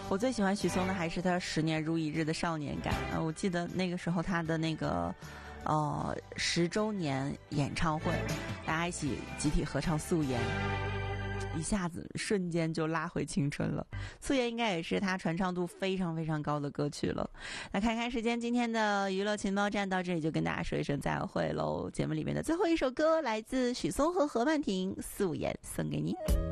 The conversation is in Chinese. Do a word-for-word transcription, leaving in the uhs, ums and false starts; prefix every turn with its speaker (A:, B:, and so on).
A: 我最喜欢许嵩的还是他十年如一日的少年感啊！我记得那个时候他的那个呃十周年演唱会，大家一起集体合唱《素颜》，一下子瞬间就拉回青春了。素颜应该也是他传唱度非常非常高的歌曲了。那看看时间，今天的娱乐情报站到这里就跟大家说一声再会喽。节目里面的最后一首歌来自许嵩和何曼婷，《素颜》送给你。